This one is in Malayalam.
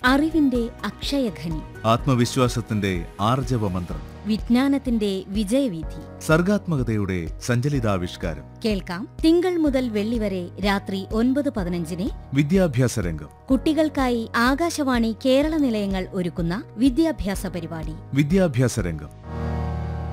അറിവിന്റെ അക്ഷയഖനി, ആത്മവിശ്വാസത്തിന്റെ ആർജവമന്ത്രം, വിജ്ഞാനത്തിന്റെ വിജയവീഥി, സർഗാത്മകതയുടെ സഞ്ചലിതാവിഷ്കാരം. കേൾക്കാം തിങ്കൾ മുതൽ വെള്ളി വരെ രാത്രി 9:15 വിദ്യാഭ്യാസ രംഗം. കുട്ടികൾക്കായി ആകാശവാണി കേരള നിലയങ്ങൾ ഒരുക്കുന്ന വിദ്യാഭ്യാസ പരിപാടി വിദ്യാഭ്യാസ രംഗം.